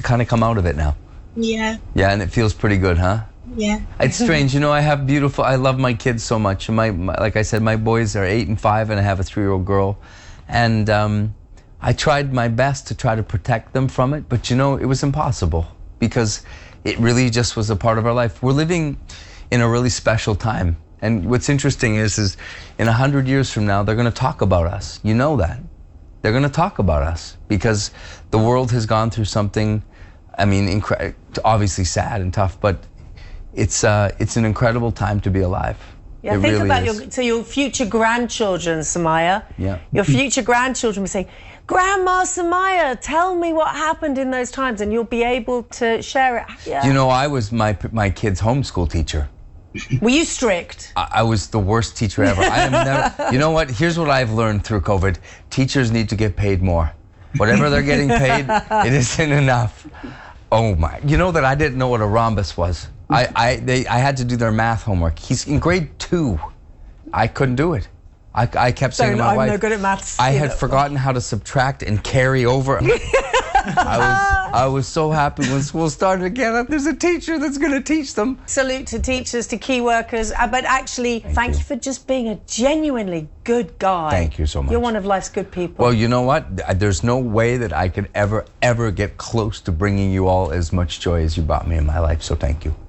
kind of come out of it now. Yeah. Yeah, and it feels pretty good, huh? Yeah. It's strange, you know. I love my kids so much. My like I said, my boys are 8 and 5, and I have a 3-year-old girl, and I tried my best to try to protect them from it, but you know, it was impossible because it really just was a part of our life. We're living in a really special time, and what's interesting is in 100 years from now, they're going to talk about us. You know that. They're going to talk about us because the world has gone through something, I mean, obviously sad and tough, but it's an incredible time to be alive. Yeah, it think really about is. your future grandchildren, Soumaya. Yeah. Your future grandchildren will say, Grandma Soumaya, tell me what happened in those times, and you'll be able to share it. Yeah. You know, I was my kids' homeschool teacher. Were you strict? I was the worst teacher ever. I am never. You know what? Here's what I've learned through COVID. Teachers need to get paid more. Whatever they're getting paid, it isn't enough. Oh my! You know that I didn't know what a rhombus was. I had to do their math homework. He's in grade 2. I couldn't do it. I kept saying to my wife, I'm no good at maths. I had forgotten how to subtract and carry over. I was so happy when school started again. There's a teacher that's going to teach them. Salute to teachers, to key workers, but actually, thank you for just being a genuinely good guy. Thank you so much. You're one of life's good people. Well, you know what? There's no way that I could ever get close to bringing you all as much joy as you brought me in my life, so thank you.